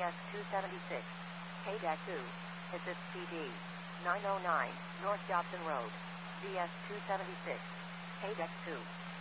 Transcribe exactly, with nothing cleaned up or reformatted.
S two seventy-six. K two. Assist P D. nine oh nine, North Dobson Road. V S two seventy-six. K two.